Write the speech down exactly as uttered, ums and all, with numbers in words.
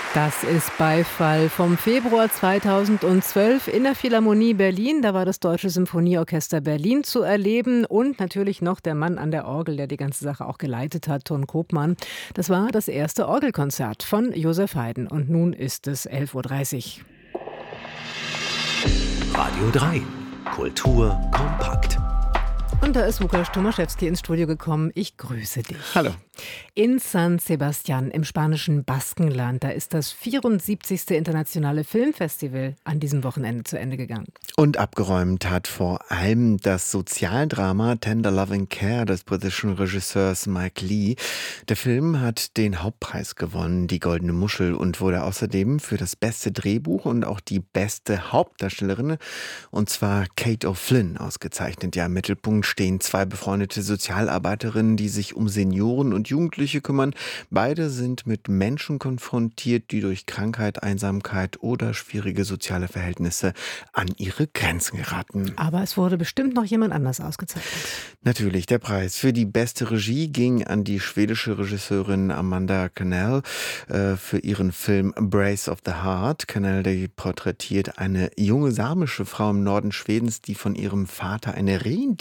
Das ist Beifall vom Februar zweitausendzwölf in der Philharmonie Berlin. Da war das Deutsche Symphonieorchester Berlin zu erleben und natürlich noch der Mann an der Orgel, der die ganze Sache auch geleitet hat, Ton Kopmann. Das war das erste Orgelkonzert von Joseph Haydn und nun ist es elf Uhr dreißig. Radio drei. Kultur kompakt. Und da ist Łukasz Tomaszewski ins Studio gekommen. Ich grüße dich. Hallo. In San Sebastian im spanischen Baskenland, da ist das vierundsiebzigste Internationale Filmfestival an diesem Wochenende zu Ende gegangen. Und abgeräumt hat vor allem das Sozialdrama Tender Loving Care des britischen Regisseurs Mike Leigh. Der Film hat den Hauptpreis gewonnen, die Goldene Muschel, und wurde außerdem für das beste Drehbuch und auch die beste Hauptdarstellerin, und zwar Kate O'Flynn, ausgezeichnet. Ja, im Mittelpunkt stehen zwei befreundete Sozialarbeiterinnen, die sich um Senioren und Jugendliche kümmern. Beide sind mit Menschen konfrontiert, die durch Krankheit, Einsamkeit oder schwierige soziale Verhältnisse an ihre Grenzen geraten. Aber es wurde bestimmt noch jemand anders ausgezeichnet. Natürlich, der Preis für die beste Regie ging an die schwedische Regisseurin Amanda Cannell äh, für ihren Film Brace of the Heart. Cannell, die porträtiert eine junge samische Frau im Norden Schwedens, die von ihrem Vater eine Rentier